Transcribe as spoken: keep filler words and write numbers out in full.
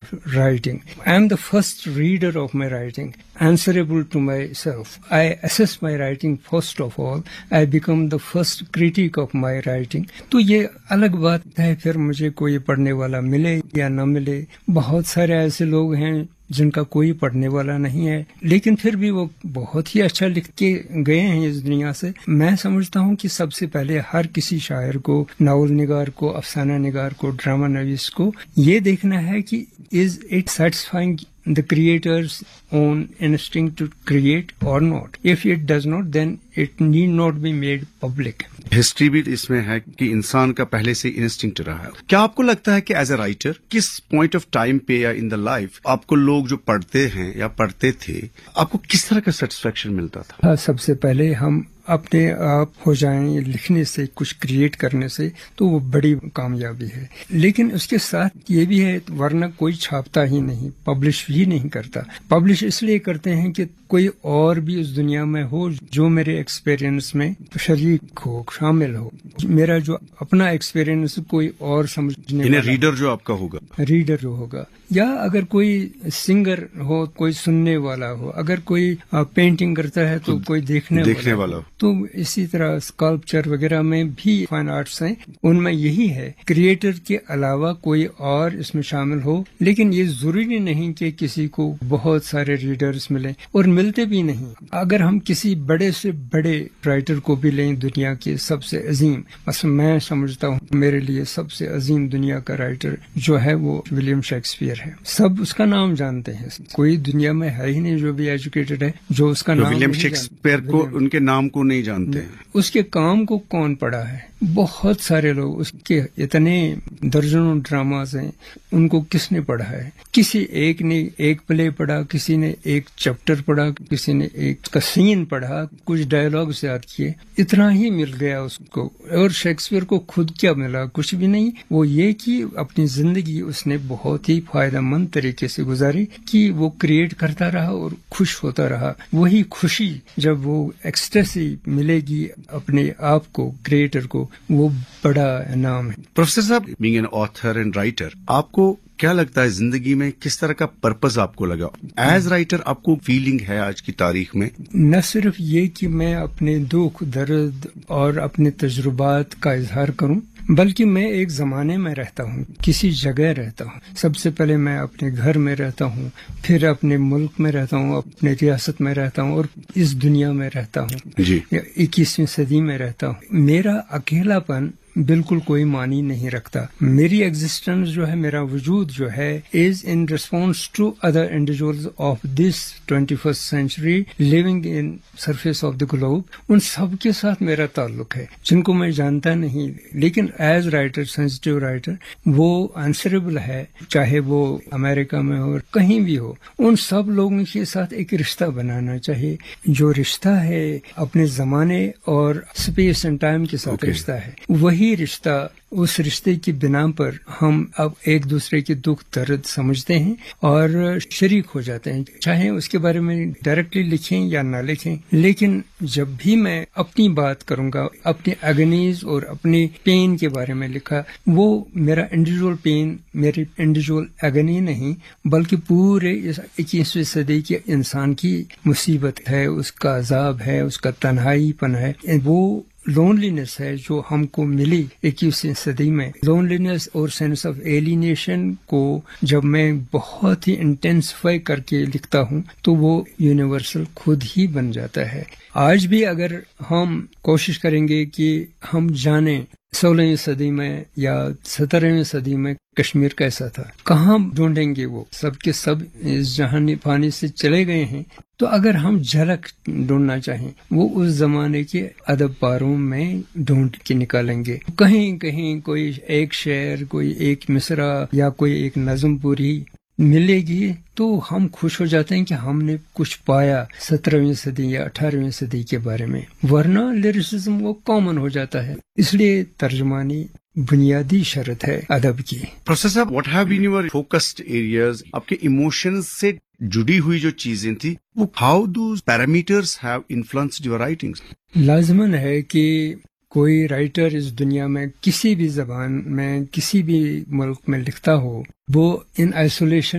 writing. I am the first reader of my writing, answerable to myself. I assess my writing first of all. I become the first critic of my writing. تو یہ الگ بات ہے پھر مجھے کوئی پڑھنے والا ملے یا نہ ملے. بہت سارے ایسے لوگ ہیں جن کا کوئی پڑھنے والا نہیں ہے، لیکن پھر بھی وہ بہت ہی اچھا لکھ کے گئے ہیں اس دنیا سے. میں سمجھتا ہوں کہ سب سے پہلے ہر کسی شاعر کو، ناول نگار کو، افسانہ نگار کو، ڈرامہ نویس کو یہ دیکھنا ہے کہ is it satisfying the creator's own instinct to create or not. If it does not, then it need not be made public. History بھی اس میں ہے کہ انسان کا پہلے سے انسٹنکٹ رہا ہے. کیا آپ کو لگتا ہے کہ ایز اے رائٹر کس پوائنٹ آف ٹائم پہ یا ان دا لائف آپ کو لوگ جو پڑھتے ہیں یا پڑھتے تھے آپ کو کس طرح کا سیٹسفیکشن ملتا تھا؟ سب سے پہلے ہم اپنے آپ ہو جائیں لکھنے سے، کچھ کریٹ کرنے سے، تو وہ بڑی کامیابی ہے. لیکن اس کے ساتھ یہ بھی ہے ورنہ کوئی چھاپتا ہی نہیں، پبلش ہی نہیں کرتا. پبلش اس لیے کرتے ہیں کہ کوئی اور بھی اس دنیا میں ہو جو میرے ایکسپیرئنس میں شریک ہو، شامل ہو. میرا جو اپنا ایکسپیرئنس کوئی اور سمجھنے والا، ریڈر جو آپ کا ہوگا، ریڈر جو ہوگا، یا اگر کوئی سنگر ہو، کوئی سننے والا ہو، اگر کوئی پینٹنگ کرتا ہے تو کوئی دیکھنے دیکھنے والا ہو. تو اسی طرح اسکلپچر وغیرہ میں بھی فائن آرٹس ہیں، ان میں یہی ہے کریٹر کے علاوہ کوئی اور اس میں شامل ہو. لیکن یہ ضروری نہیں کہ کسی کو بہت سارے ریڈرز ملیں، اور ملتے بھی نہیں. اگر ہم کسی بڑے سے بڑے رائٹر کو بھی لیں دنیا کے سب سے عظیم، مثلا میں سمجھتا ہوں میرے لیے سب سے عظیم دنیا کا رائٹر جو ہے وہ ولیم شیکسپیئر ہے. سب اس کا نام جانتے ہیں، کوئی دنیا میں ہے ہی نہیں جو بھی ایجوکیٹڈ ہے جو اس کا نام. ولیم شیکسپیئر کو، ان کے نام کو نہیں جانتے ہیں. اس کے کام کو کون پڑھا ہے؟ بہت سارے لوگ. اس کے اتنے درجنوں ڈراماز ہیں، ان کو کس نے پڑھا ہے؟ کسی ایک نے ایک پلے پڑھا، کسی نے ایک چیپٹر پڑھا، کسی نے ایک کا سین پڑھا، کچھ ڈائلاگ یاد کیے، اتنا ہی مل گیا اس کو. اور شیکسپیئر کو خود کیا ملا؟ کچھ بھی نہیں. وہ یہ کہ اپنی زندگی اس نے بہت ہی فائدہ مند طریقے سے گزاری کہ وہ کریٹ کرتا رہا اور خوش ہوتا رہا. وہی خوشی جب وہ ایکسٹیسی ملے گی اپنے آپ کو، کریٹر کو، وہ بڑا انعام ہے. پروفیسر صاحب، being an author and writer, آپ کو کیا لگتا ہے زندگی میں کس طرح کا پرپز آپ کو لگا ایز رائٹر؟ آپ کو فیلنگ ہے آج کی تاریخ میں نہ صرف یہ کہ میں اپنے دکھ درد اور اپنے تجربات کا اظہار کروں، بلکہ میں ایک زمانے میں رہتا ہوں، کسی جگہ رہتا ہوں. سب سے پہلے میں اپنے گھر میں رہتا ہوں، پھر اپنے ملک میں رہتا ہوں، اپنے ریاست میں رہتا ہوں، اور اس دنیا میں رہتا ہوں. جی، اکیسویں صدی میں رہتا ہوں. میرا اکیلا پن بالکل کوئی معنی نہیں رکھتا. میری ایگزسٹنس جو ہے، میرا وجود جو ہے، از in response to other individuals of this twenty first century living in surface of the globe. ان سب کے ساتھ میرا تعلق ہے جن کو میں جانتا نہیں، لیکن ایز رائٹر، سینسٹیو رائٹر، وہ آنسریبل ہے، چاہے وہ امریکہ میں ہو، کہیں بھی ہو. ان سب لوگوں کے ساتھ ایک رشتہ بنانا چاہیے، جو رشتہ ہے اپنے زمانے اور اسپیس اینڈ ٹائم کے ساتھ okay. رشتہ ہے. وہی رشتہ، اس رشتے کی بنا پر ہم اب ایک دوسرے کے دکھ درد سمجھتے ہیں اور شریک ہو جاتے ہیں، چاہے اس کے بارے میں ڈائریکٹلی لکھیں یا نہ لکھیں. لیکن جب بھی میں اپنی بات کروں گا، اپنی اگنیز اور اپنی پین کے بارے میں لکھا، وہ میرا انڈیویجول پین، میری انڈیویجول اگنی نہیں، بلکہ پورے اس اکیسویں صدی کے انسان کی مصیبت ہے، اس کا عذاب ہے، اس کا تنہائی پن ہے. وہ لونلینس ہے جو ہم کو ملی اکیسویں صدی میں. لونلینس اور سینس آف ایلینیشن کو جب میں بہت ہی انٹینسفائی کر کے لکھتا ہوں تو وہ یونیورسل خود ہی بن جاتا ہے. آج بھی اگر ہم کوشش کریں گے کہ ہم جانیں سولہویں صدی میں یا سترہویں صدی میں کشمیر کیسا تھا، کہاں ڈھونڈیں گے؟ وہ سب کے سب اس جہانی فانی سے چلے گئے ہیں. تو اگر ہم جھلک ڈھونڈنا چاہیں، وہ اس زمانے کے ادب پاروں میں ڈھونڈ کے نکالیں گے. کہیں کہیں کوئی ایک شعر، کوئی ایک مصرع یا کوئی ایک نظم پوری ملے گی تو ہم خوش ہو جاتے ہیں کہ ہم نے کچھ پایا سترہویں صدی یا اٹھارہویں صدی کے بارے میں. ورنہ لیریسزم وہ کامن ہو جاتا ہے. اس لیے ترجمانی بنیادی شرط ہے ادب کی. پروفیسر صاحب، what have been your focused areas? آپ کے ایموشنز سے جڑی ہوئی جو چیزیں تھی، وہ how those parameters have influenced your writings? لازماً ہے کہ کوئی رائٹر اس دنیا میں کسی بھی زبان میں، کسی بھی ملک میں لکھتا ہو، وہ ان آئسولیشن